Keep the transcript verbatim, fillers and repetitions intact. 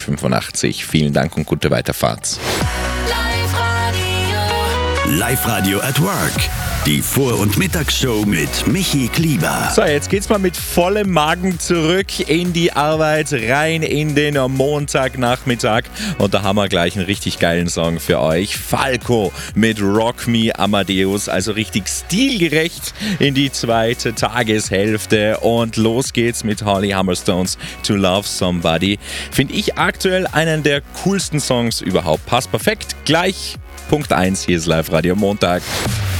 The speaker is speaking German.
fünfundachtzig. Vielen Dank und gute Weiterfahrt. Live-Radio at Work. Die Vor- und Mittagsshow mit Michi Klieber. So, jetzt geht's mal mit vollem Magen zurück in die Arbeit, rein in den Montagnachmittag. Und da haben wir gleich einen richtig geilen Song für euch. Falco mit Rock Me Amadeus, also richtig stilgerecht in die zweite Tageshälfte. Und los geht's mit Holly Humberstones To Love Somebody. Finde ich aktuell einen der coolsten Songs überhaupt. Passt perfekt. Gleich Punkt eins, hier ist Live-Radio Montag.